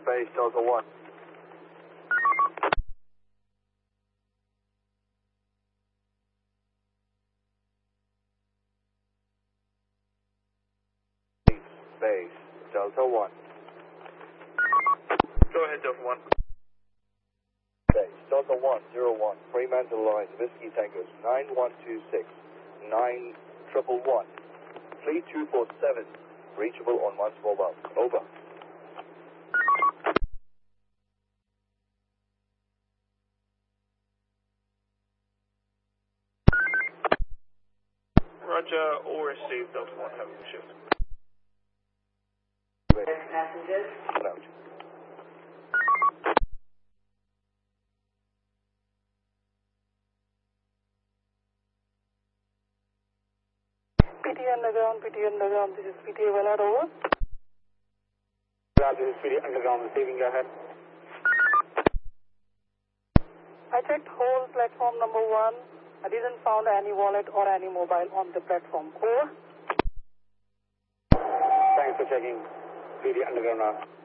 Base Delta 1. Base Delta 1. Go ahead, Delta 1. Base Delta 101, Fremantle Lines, Whiskey Tankers 9126, 9111. Fleet 247, reachable on once mobile. Over. Roger, all received, Delta 1, having a shift. Passengers. Out. PTA Underground, this is PTA Valad, over. This is PTA Underground, receiving, go ahead. I checked whole platform number 1. I didn't found any wallet or any mobile on the platform. Over. Thanks for checking PTA Underground now.